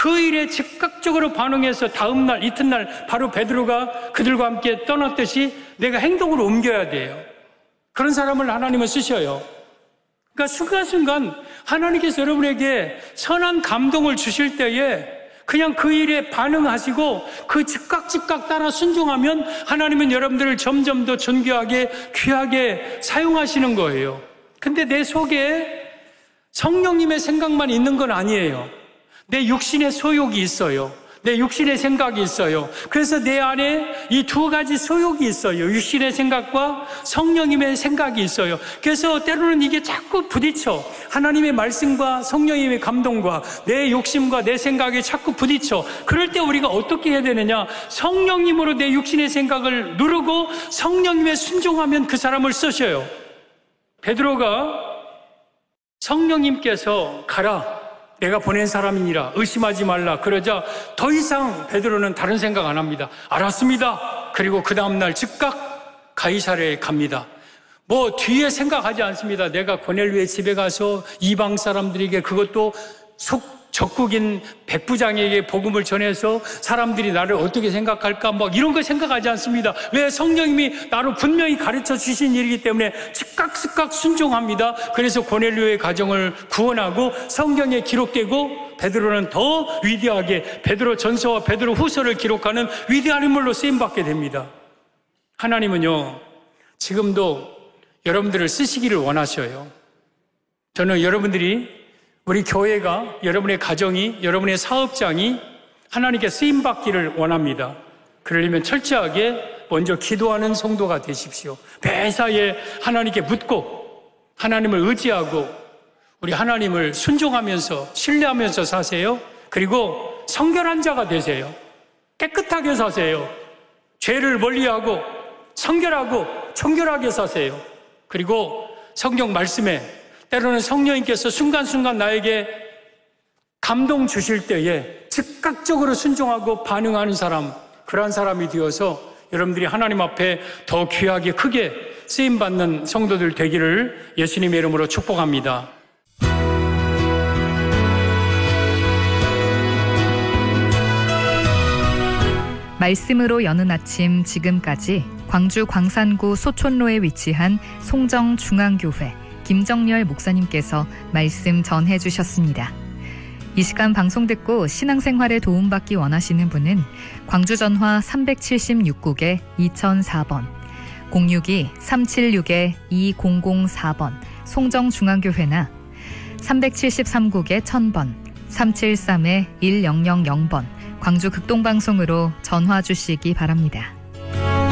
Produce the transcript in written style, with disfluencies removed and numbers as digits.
그 일에 즉각적으로 반응해서 다음날, 이튿날 바로 베드로가 그들과 함께 떠났듯이 내가 행동으로 옮겨야 돼요. 그런 사람을 하나님은 쓰셔요. 그러니까 순간순간 하나님께서 여러분에게 선한 감동을 주실 때에 그냥 그 일에 반응하시고 그 즉각 따라 순종하면 하나님은 여러분들을 점점 더 존귀하게 귀하게 사용하시는 거예요. 근데 내 속에 성령님의 생각만 있는 건 아니에요. 내 육신의 소욕이 있어요. 내 육신의 생각이 있어요. 그래서 내 안에 이 두 가지 소욕이 있어요. 육신의 생각과 성령님의 생각이 있어요. 그래서 때로는 이게 자꾸 부딪혀. 하나님의 말씀과 성령님의 감동과 내 욕심과 내 생각이 자꾸 부딪혀. 그럴 때 우리가 어떻게 해야 되느냐? 성령님으로 내 육신의 생각을 누르고 성령님에 순종하면 그 사람을 쓰셔요. 베드로가 성령님께서 가라, 내가 보낸 사람이니라, 의심하지 말라 그러자 더 이상 베드로는 다른 생각 안 합니다. 알았습니다. 그리고 그 다음날 즉각 가이사랴에 갑니다. 뭐 뒤에 생각하지 않습니다. 내가 고넬료의 집에 가서 이방 사람들에게, 그것도 적국인 백부장에게 복음을 전해서 사람들이 나를 어떻게 생각할까, 막 이런 거 생각하지 않습니다. 왜? 성령님이 나로 분명히 가르쳐 주신 일이기 때문에 즉각 순종합니다. 그래서 고넬료의 가정을 구원하고 성경에 기록되고 베드로는 더 위대하게 베드로 전서와 베드로 후서를 기록하는 위대한 인물로 쓰임받게 됩니다. 하나님은요, 지금도 여러분들을 쓰시기를 원하셔요. 저는 여러분들이, 우리 교회가, 여러분의 가정이, 여러분의 사업장이 하나님께 쓰임받기를 원합니다. 그러려면 철저하게 먼저 기도하는 성도가 되십시오. 매사에 하나님께 묻고 하나님을 의지하고 우리 하나님을 순종하면서 신뢰하면서 사세요. 그리고 성결한 자가 되세요. 깨끗하게 사세요. 죄를 멀리하고 성결하고 청결하게 사세요. 그리고 성경 말씀에 때로는 성령님께서 순간순간 나에게 감동 주실 때에 즉각적으로 순종하고 반응하는 사람, 그러한 사람이 되어서 여러분들이 하나님 앞에 더 귀하게 크게 쓰임받는 성도들 되기를 예수님의 이름으로 축복합니다. 말씀으로 여는 아침, 지금까지 광주 광산구 소촌로에 위치한 송정중앙교회 김정렬 목사님께서 말씀 전해 주셨습니다. 이 시간 방송 듣고 신앙생활에 도움받기 원하시는 분은 광주 전화 376국에 2004번, 062-376-2004번 송정중앙교회나 373국에 1000번, 373-1000번 광주 극동방송으로 전화 주시기 바랍니다.